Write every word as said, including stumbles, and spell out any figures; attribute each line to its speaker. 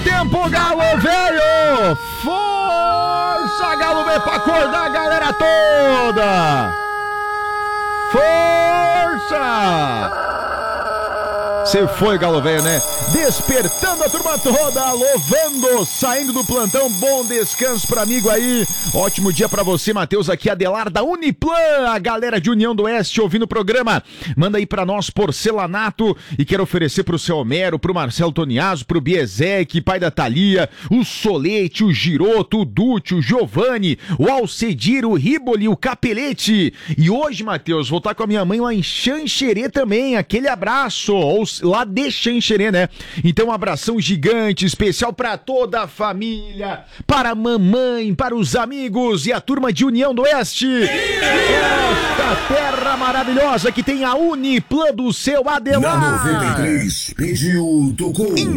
Speaker 1: tempo, Galo veio! Força, Galo veio pra acordar a galera toda! Força! Você foi, Galo velho, né? Despertando a turma toda, louvando, saindo do plantão, bom descanso pro amigo aí. Ótimo dia pra você, Matheus, aqui Adelar da Uniplan, a galera de União do Oeste ouvindo o programa. Manda aí pra nós porcelanato e quero oferecer pro seu Homero, pro Marcelo Toniaso, pro Biezek, pai da Thalia, o Solete, o Giroto, o Dúcio, o Giovanni, o Alcedir, o Riboli, o Capelete. E hoje, Matheus, vou estar com a minha mãe lá em Xanxerê também, aquele abraço, ou lá de Xanxerê, né? Então um abração gigante, especial pra toda a família, para a mamãe, para os amigos e a turma de União do Oeste. Esta terra maravilhosa que tem a Uniplan do seu Adelar.
Speaker 2: Na noventa e três, pediu, tocou.